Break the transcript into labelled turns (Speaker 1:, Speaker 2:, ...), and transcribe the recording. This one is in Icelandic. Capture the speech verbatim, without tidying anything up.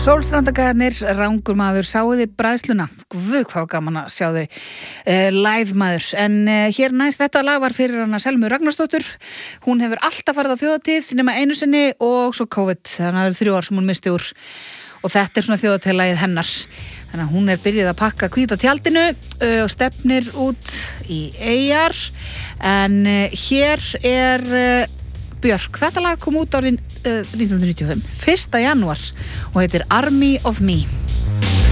Speaker 1: Sólstrandagæðarnir, rangur maður, sáu þið bræðsluna. Guð, hvað gaman að sjá þau uh, live maður. En uh, hér næst, þetta lag var fyrir hana Selmu Ragnarsdóttur. Hún hefur alltaf farið á þjóðatíð nema einu sinni og svo COVID. Þannig að það eru þrjú ár sem hún misti úr. Og þetta er svona þjóðatíðlagið hennar. Þannig að hún er byrjuð að pakka hvíta tjaldinu uh, og stefnir út í Eyjar. En uh, hér er... Uh, Björk, þetta lag kom út árið uh, nítján hundruð níutíu og fimm, fyrsta janúar og heitir Army of Me.